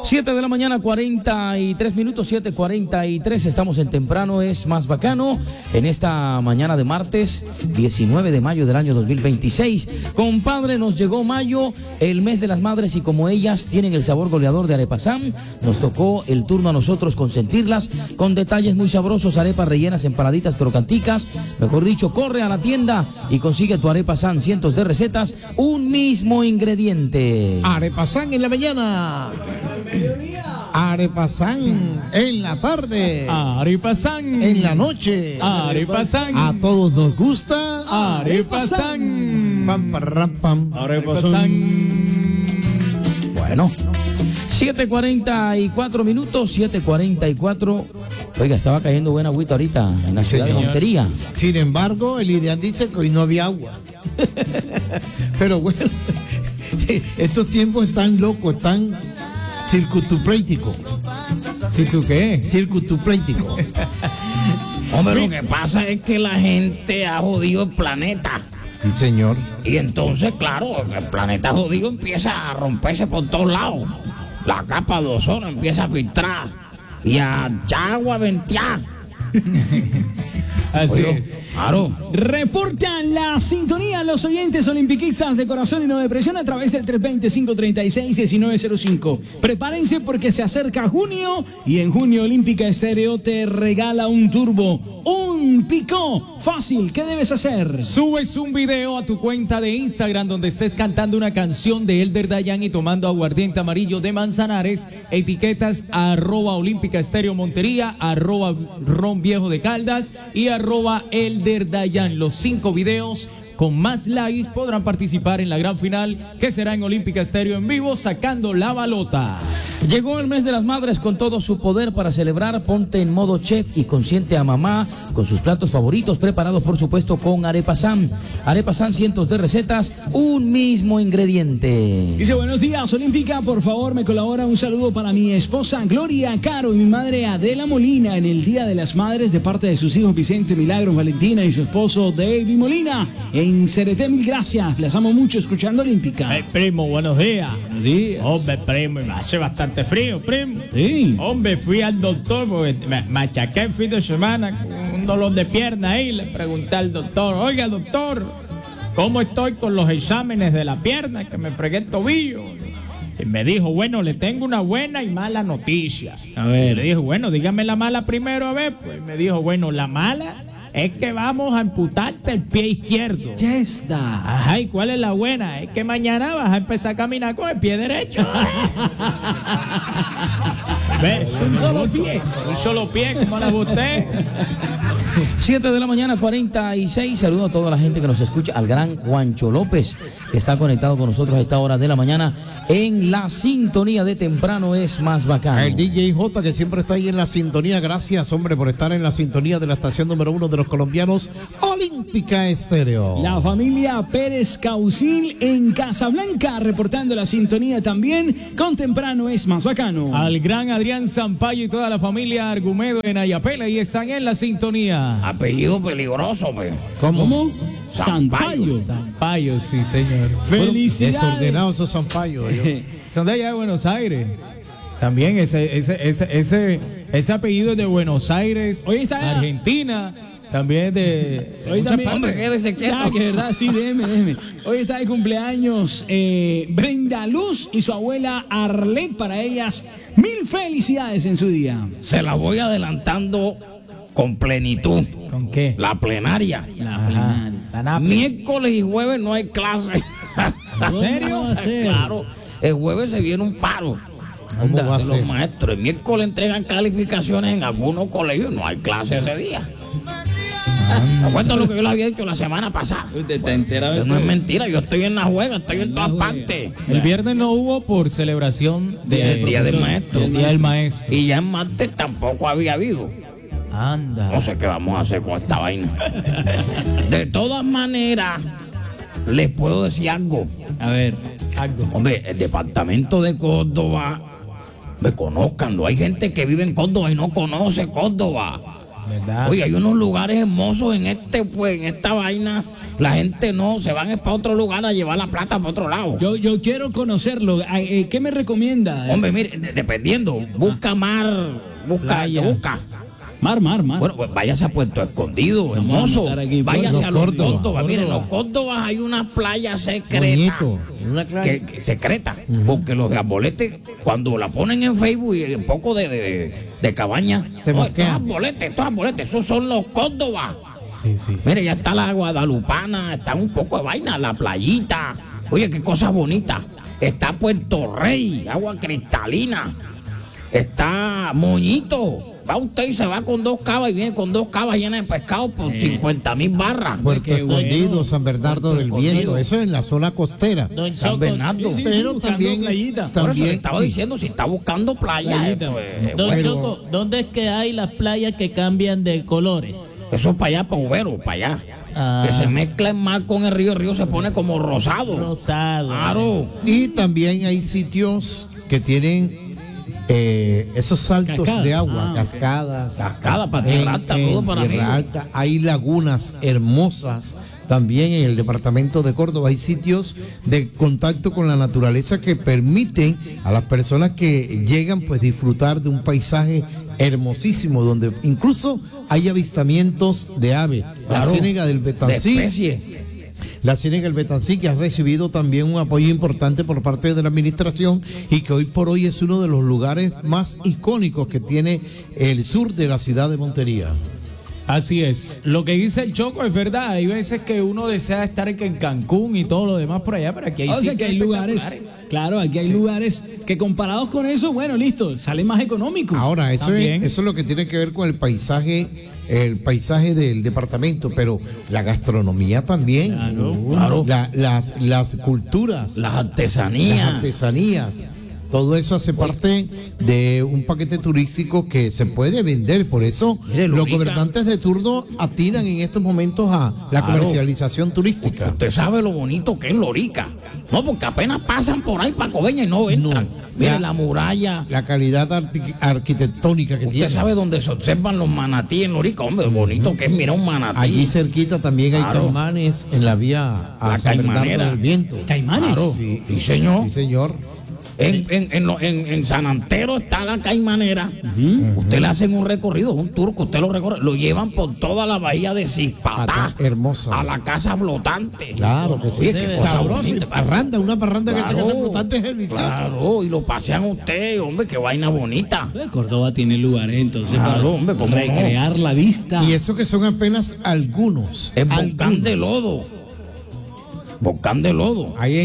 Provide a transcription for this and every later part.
7 de la mañana, 43 minutos, 7:43. Estamos en Temprano es Más Bacano. En esta mañana de martes, 19 de mayo del año 2026. Compadre, nos llegó mayo, el mes de las madres, y como ellas tienen el sabor goleador de Arepasán, nos tocó el turno a nosotros consentirlas con detalles muy sabrosos: arepas rellenas, empanaditas crocanticas. Mejor dicho, corre a la tienda y consigue tu Arepasán. Cientos de recetas, un mismo ingrediente. Arepasán en la mañana. Arepasán en la tarde. Arepasán en la noche. Arepasán. A todos nos gusta. Arepasán. Pam, parram, pam. Arepasán. Bueno, 7:44 minutos, 7:44. Oiga, estaba cayendo buena agüita ahorita en la ciudad de Montería. Sin embargo, el ideal dice que hoy no había agua. Pero bueno, estos tiempos están locos, están circutupléticos. ¿Sí tú qué? Circutupléticos. Hombre, lo que pasa es que la gente ha jodido el planeta. Sí, señor. Y entonces, claro, el planeta jodido empieza a romperse por todos lados. La capa de ozono empieza a filtrar y a echar agua a ventear. Así Oye, es. Claro. Reportan la sintonía los oyentes olimpiquistas de corazón y no de presión a través del 320-536-1905. Prepárense porque se acerca junio y en junio Olímpica Estéreo te regala un turbo, un picó fácil. ¿Qué debes hacer? Subes un video a tu cuenta de Instagram donde estés cantando una canción de Elder Dayan y tomando aguardiente amarillo de Manzanares. Etiquetas @Olímpica Estéreo Montería, @Ron Viejo de Caldas y @Elder Dayan. Los 5 videos con más likes podrán participar en la gran final, que será en Olímpica Estéreo en vivo, sacando la balota. Llegó el mes de las madres con todo su poder para celebrar. Ponte en modo chef y consiente a mamá con sus platos favoritos, preparados por supuesto con Arepasán. Arepasán, cientos de recetas, un mismo ingrediente. Dice: buenos días, Olímpica, por favor me colabora un saludo para mi esposa Gloria Caro y mi madre Adela Molina en el Día de las Madres, de parte de sus hijos Vicente, Milagros, Valentina y su esposo David Molina en Cereté. Mil gracias, las amo mucho escuchando Olímpica. Primo, buenos días. Buenos días. Hombre, primo, me hace bastante frío, primo. Sí. Hombre, fui al doctor porque me machaqué el fin de semana con un dolor de pierna ahí. Le pregunté al doctor: oiga, doctor, ¿cómo estoy con los exámenes de la pierna? Que me fregué el tobillo. Y me dijo: bueno, le tengo una buena y mala noticia. A ver. Le dijo: bueno, dígame la mala primero, a ver. Pues me dijo: bueno, la mala es que vamos a amputarte el pie izquierdo. Chesta. Ajá, ¿y cuál es la buena? Es que mañana vas a empezar a caminar con el pie derecho. ¿Ves? Un solo pie. Un solo pie, como la usted. 7 de la mañana, 46. Saludo a toda la gente que nos escucha. Al gran Juancho López, que está conectado con nosotros a esta hora de la mañana en la sintonía de Temprano es Más Bacano. El DJ J, que siempre está ahí en la sintonía. Gracias, hombre, por estar en la sintonía de la estación número 1 de los colombianos, Olímpica Estéreo. La familia Pérez Caucil en Casablanca, reportando la sintonía también con Temprano es Más Bacano. Al gran Adrián Zampayo y toda la familia Argumedo en Ayapela, y están en la sintonía. Apellido peligroso, pues. ¿Cómo? Sampaio. Zampayo, sí, señor. Felicidades. Desordenado esos zampallos. Son de allá de Buenos Aires. También ese apellido es de Buenos Aires, Hoy está Argentina. También de Hoy muchas también, partes. Hombre, quédese quieto. Ya, que verdad, sí, déjeme. Hoy está de cumpleaños Brenda Luz y su abuela Arlet. Para ellas, 1000 felicidades en su día. Se la voy adelantando con plenitud. ¿Con qué? La plenaria. La Miércoles y jueves no hay clase. ¿En serio? Claro. El jueves se viene un paro. ¿Cómo va a de ser? los maestros. El miércoles entregan calificaciones en algunos colegios. No hay clase ese día. ¿Te acuerdas lo que yo le había dicho la semana pasada? Usted está enterado. No es mentira, yo estoy en la juega, estoy en todas partes. El viernes no hubo por celebración Del Día del Maestro. Del Día del Maestro. Y ya en martes tampoco había habido. Anda. No sé qué vamos a hacer con esta vaina. De todas maneras, les puedo decir algo. A ver, algo. Hombre, el departamento de Córdoba, conózcanlo. Hay gente que vive en Córdoba y no conoce Córdoba. ¿Verdad? Oye, hay unos lugares hermosos en esta vaina. La gente no, se van para otro lugar a llevar la plata para otro lado. Yo quiero conocerlo. ¿Qué me recomienda? Hombre, mire, dependiendo, busca mar, Playa. busca. Mar. Bueno, pues váyase a Puerto Escondido, hermoso. Vamos a anotar aquí, Váyase a los Córdoba. Córdobas. Miren, en los Córdobas hay una playa secreta. Bonito. Una clase. Que secreta, porque los de arboletes, cuando la ponen en Facebook y un poco de cabaña, Se mosquean. estos arboletes, esos son los Córdobas. Sí, sí. Mire, ya está la Guadalupana, está un poco de vaina, la playita. Oye, qué cosa bonita. Está Puerto Rey, agua cristalina. Está Moñito. Va usted y se va con 2 cavas y viene con 2 cavas llenas de pescado por 50,000 barras. Puerto Qué Escondido, bueno. San Bernardo del Escondido. Viento, eso es en la zona costera. San Bernardo. Sí, Pero buscando también playita. Por eso le también estaba sí. diciendo, si está buscando playa, Playita. Don Bueno. Choco, ¿dónde es que hay las playas que cambian de colores? eso es para allá, para Ubero, para allá. Ah. Que se mezcla el mar con el río se pone como rosado. Rosado. Claro. Y también hay sitios que tienen esos saltos Cascadas. de agua, Ah, ok. cascadas. Cascada para tierra alta, todo para mí. Tierra Alta. Hay lagunas hermosas. También en el departamento de Córdoba hay sitios de contacto con la naturaleza que permiten a las personas que llegan pues disfrutar de un paisaje hermosísimo donde incluso hay avistamientos de aves. La Claro, ciénaga del de Betancí. especie. La ciénaga del Betancí, que ha recibido también un apoyo importante por parte de la administración y que hoy por hoy es uno de los lugares más icónicos que tiene el sur de la ciudad de Montería. Así es. Lo que dice el Choco es verdad. Hay veces que uno desea estar en Cancún y todo lo demás por allá, pero aquí hay O sea que sitios hay lugares, espectaculares. claro, aquí hay lugares que comparados con eso, bueno, listo, sale más económico. Ahora, eso También. es lo que tiene que ver con el paisaje del departamento, pero la gastronomía también, Claro. las culturas, Las las artesanías. artesanías. Todo eso hace parte de un paquete turístico que se puede vender. Por eso Mire, los Lorica. gobernantes de turno atinan en estos momentos a la Claro. comercialización turística. Usted sabe lo bonito que es Lorica. No, porque apenas pasan por ahí para Coveña y no entran. No. Mire Ya. la muralla. La calidad arquitectónica que Usted tiene. sabe dónde se observan los manatí en Lorica. Hombre, bonito que es, mira un manatí. Allí cerquita también hay Claro. caimanes en la vía a La San Bernardo Caimanera. del Viento. ¿Caimanes? Claro. Sí, Sí, señor. Sí, señor. En San Antero está la Caimanera. Usted le hacen un recorrido, un tour que usted lo recorre, lo llevan por toda la bahía de Zispatá, Hermosa. a la casa flotante. Claro que sí. Oye, qué cosa Sabroso. Y bonita. parranda, una parranda que Claro, se casa flotante es delicioso. claro, y lo pasean usted, hombre, qué vaina bonita. Córdoba tiene lugares entonces Claro, para hombre, ¿cómo no? recrear la vista. Y eso que son apenas algunos. Es volcán algunos. de lodo. Volcán de lodo. Ahí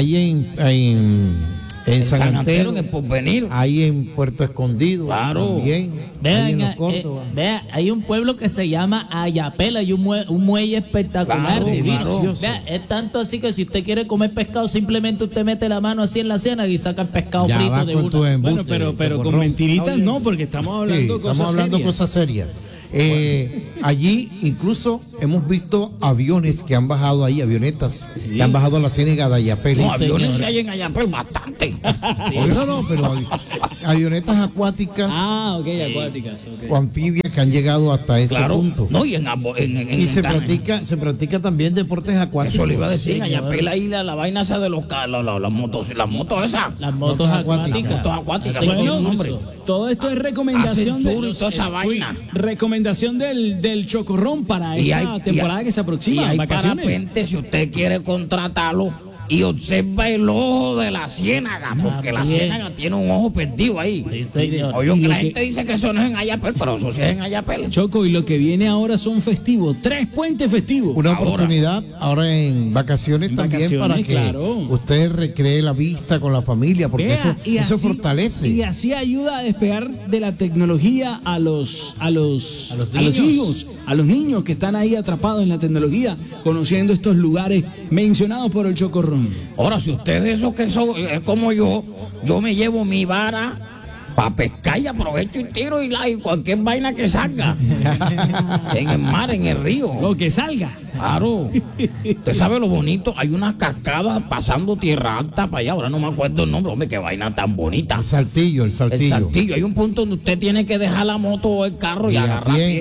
en San Antero, en el Porvenir. ahí en Puerto Escondido, Claro. también, ahí en los Córdoba. Vea, hay un pueblo que se llama Ayapela y un muelle espectacular. Claro, delicioso. Vea, es tanto así que si usted quiere comer pescado, simplemente usted mete la mano así en la ciénaga y saca el pescado Ya frito va de con una. tu embuste, Bueno, pero con Cocorrón. mentiritas Oye, no, porque estamos sí, hablando cosas estamos hablando serias. cosas serias. Allí incluso hemos visto aviones que han bajado ahí, avionetas que han bajado a la ciénaga de Ayapel. No, aviones señor. se hay en Ayapel bastante. No, pero avionetas acuáticas Ah, ok, acuáticas. ok. o anfibias que han llegado hasta ese Claro. punto. No, y en ambos. Y se practica también deportes acuáticos. Eso le iba a decir, en señor. Ayapel ahí la vaina esa de las motos esas. Las motos Motos acuáticas. Motos acuáticas, Hacen eso tiene un curso. nombre. Todo esto es recomendación Hacen de tour y toda esa vaina. recomendación del Chocorrón para esta temporada que se aproxima, Y hay vacaciones. parapente si usted quiere contratarlo y observa el ojo de la ciénaga, porque la También. ciénaga tiene un ojo perdido ahí. Sí, señor. Oye, Y que lo la que- gente dice que eso no es en Ayapel, pero eso sí es en Ayapel. Choco, y lo que viene ahora son festivos, 3 puentes festivos. Una Ahora. oportunidad ahora en vacaciones también Vacaciones, para que claro. usted recree la vista con la familia, porque Vea, y eso así- fortalece. Y así ayuda a despegar de la tecnología a los hijos, a los niños que están ahí atrapados en la tecnología, conociendo estos lugares mencionados por el Chocorrón. Ahora, si usted de esos que son, es como yo me llevo mi vara para pescar y aprovecho y tiro y cualquier vaina que salga. En el mar, en el río. Lo que salga. Claro. Usted sabe lo bonito. Hay una cascada pasando tierra alta para allá. Ahora no me acuerdo el nombre. Hombre, qué vaina tan bonita. El saltillo. El saltillo. Hay un punto donde usted tiene que dejar la moto o el carro y Y a agarrar pie. pie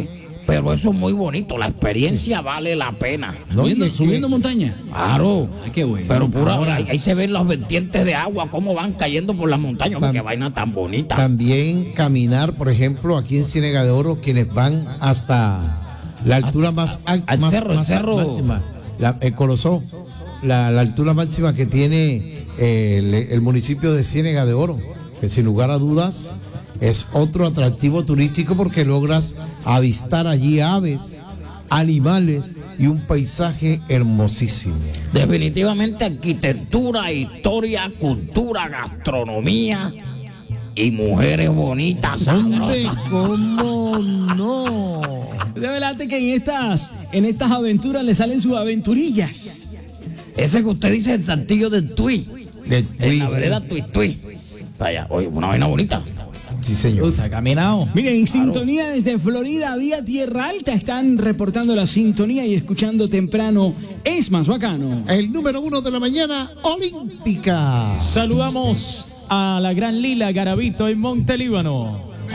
pero eso es muy bonito, la experiencia vale la pena. No, y es que- Subiendo montaña. Claro. Ah, qué bueno. Pero pura, Ahora- ahí se ven los vertientes de agua, cómo van cayendo por las montañas. Qué vaina tan bonita. También caminar, por ejemplo, aquí en Ciénega de Oro, quienes van hasta la altura más alta, al cerro, el cerro. máxima, el Colosó, la altura máxima que tiene el municipio de Ciénega de Oro, que sin lugar a dudas es otro atractivo turístico porque logras avistar allí aves, animales y un paisaje hermosísimo. Definitivamente arquitectura, historia, cultura, gastronomía y mujeres bonitas, sabrosas. ¿Cómo no? De verdad que en estas aventuras le salen sus aventurillas. Ese que usted dice, el Saltillo del Tui. Del En Tui. la vereda Tui. Vaya, oye, una vaina bonita. Sí, señor. ¿Usted ha caminado? Miren, en sintonía desde Florida, vía Tierra Alta, están reportando la sintonía y escuchando temprano. Es más bacano. El número 1 de la mañana, olímpica. Saludamos a la gran Lila Garavito en Montelíbano.